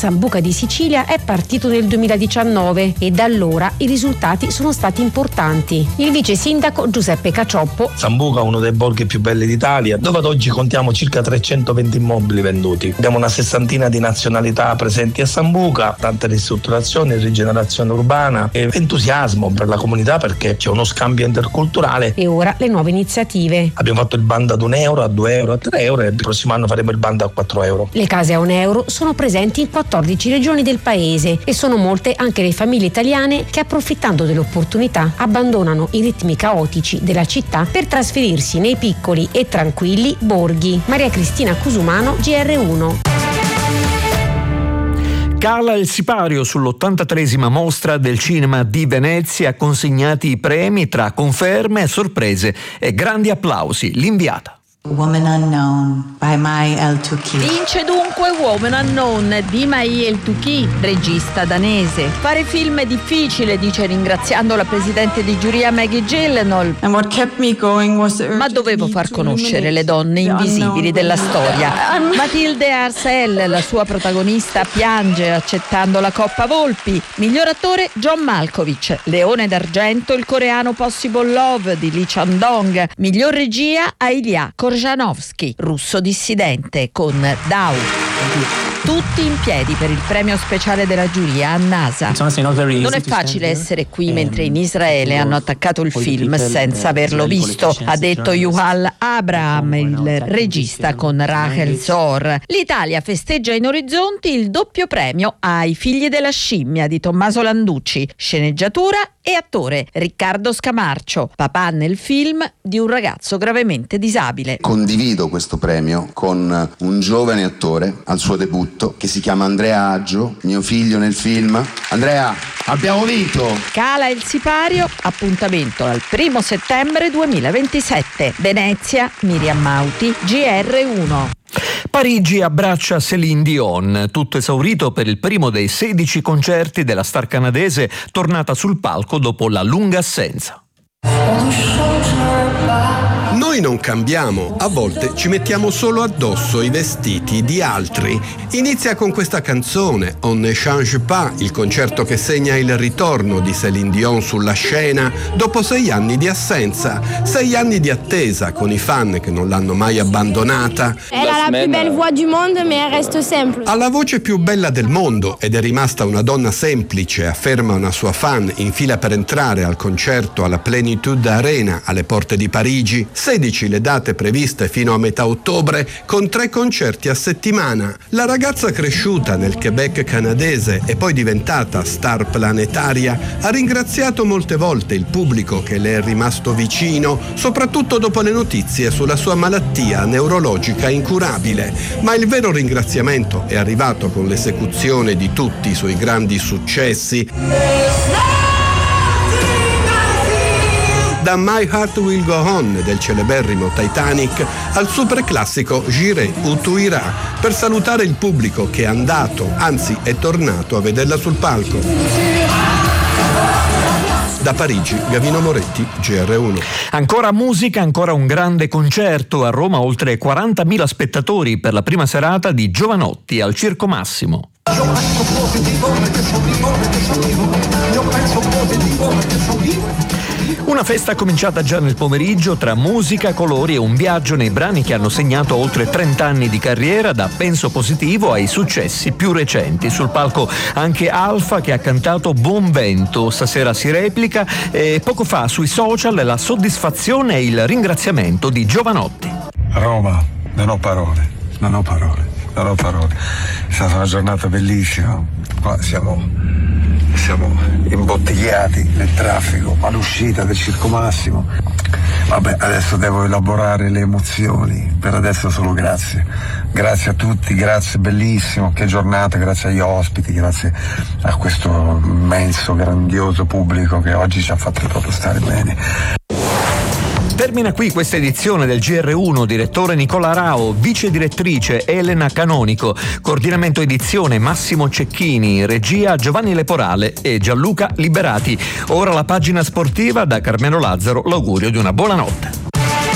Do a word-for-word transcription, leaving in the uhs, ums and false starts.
Sambuca di Sicilia è partito nel duemiladiciannove e da allora i risultati sono stati importanti. Il vice sindaco Giuseppe Cacioppo: Sambuca è uno dei borghi più belli d'Italia, dove ad oggi contiamo circa trecentoventi immobili venduti. Abbiamo una sessantina di nazionalità presenti a Sambuca, tante ristrutturazioni, rigenerazione urbana e entusiasmo per la comunità, perché c'è uno scambio interculturale. E ora le nuove iniziative. Abbiamo fatto il bando ad un euro, a due euro, a tre euro e il prossimo anno faremo il bando a quattro euro. Le case a un euro sono presenti in quattordici regioni del paese e sono molte anche le famiglie italiane che, approfittando dell'opportunità, abbandonano i ritmi caotici della città per trasferirsi nei piccoli e tranquilli borghi. Maria Cristina Cusumano, G R uno. Cala il sipario sull'ottantatreesima mostra del cinema di Venezia, consegnati i premi tra conferme, sorprese e grandi applausi. L'inviata. Woman Unknown by Mai El-Touki. Vince dunque Woman Unknown di Mai El-Touki, regista danese. Fare film è difficile, dice ringraziando la presidente di giuria Maggie Gyllenhaal. And what kept me going was the Ma dovevo far conoscere le donne invisibili della storia. Matilde Arsel, la sua protagonista, piange accettando la Coppa Volpi. Miglior attore John Malkovich. Leone d'argento il coreano Possible Love di Lee Chan-dong. Miglior regia Ilya Korjanovsky, russo dissidente, con Dao. Tutti in piedi per il premio speciale della giuria a NASA. Non è facile essere qui mentre in Israele hanno attaccato il film senza averlo visto, ha detto Yuval Abraham, il regista con Rachel Zohar. L'Italia festeggia in orizzonti il doppio premio ai Figli della scimmia di Tommaso Landucci, sceneggiatura e attore. Riccardo Scamarcio, papà nel film di un ragazzo gravemente disabile. Condivido questo premio con un giovane attore al suo debutto che si chiama Andrea Aggio, mio figlio nel film. Andrea, abbiamo vinto! Cala il sipario, appuntamento al primo settembre duemilaventisette. Venezia, Miriam Mauti, G R uno. Parigi abbraccia Céline Dion, tutto esaurito per il primo dei sedici concerti della star canadese tornata sul palco dopo la lunga assenza. Noi non cambiamo, a volte ci mettiamo solo addosso i vestiti di altri. Inizia con questa canzone, On ne change pas, il concerto che segna il ritorno di Céline Dion sulla scena dopo sei anni di assenza, sei anni di attesa con i fan che non l'hanno mai abbandonata. Elle a la più belle voix du monde, mais elle reste simple. Ha la voce più bella del mondo ed è rimasta una donna semplice, afferma una sua fan in fila per entrare al concerto alla Plénitude Arena alle porte di Parigi. sedici le date previste fino a metà ottobre, con tre concerti a settimana. La ragazza cresciuta nel Quebec canadese e poi diventata star planetaria ha ringraziato molte volte il pubblico che le è rimasto vicino, soprattutto dopo le notizie sulla sua malattia neurologica incurabile. Ma il vero ringraziamento è arrivato con l'esecuzione di tutti i suoi grandi successi. Da My Heart Will Go On del celeberrimo Titanic al super classico J'irai où tu iras, per salutare il pubblico che è andato, anzi è tornato a vederla sul palco. Da Parigi, Gavino Moretti, G R uno. Ancora musica, ancora un grande concerto. A Roma oltre quarantamila spettatori per la prima serata di Giovanotti al Circo Massimo. Io penso positivo perché sono vivo, perché sono vivo. Io penso positivo perché sono vivo. Una festa cominciata già nel pomeriggio tra musica, colori e un viaggio nei brani che hanno segnato oltre trenta anni di carriera, da Penso Positivo ai successi più recenti. Sul palco anche Alfa, che ha cantato Buon Vento. Stasera si replica e poco fa sui social la soddisfazione e il ringraziamento di Giovanotti. Roma, non ho parole, non ho parole, non ho parole. È stata una giornata bellissima. Qua siamo... Siamo imbottigliati nel traffico all'uscita del Circo Massimo. Vabbè, adesso devo elaborare le emozioni. Per adesso solo grazie. Grazie a tutti, grazie, bellissimo, che giornata, grazie agli ospiti, grazie a questo immenso, grandioso pubblico che oggi ci ha fatto proprio stare bene. Termina qui questa edizione del G R uno. Direttore Nicola Rao, vice direttrice Elena Canonico, coordinamento edizione Massimo Cecchini, regia Giovanni Leporale e Gianluca Liberati. Ora la pagina sportiva, da Carmelo Lazzaro l'augurio di una buona notte.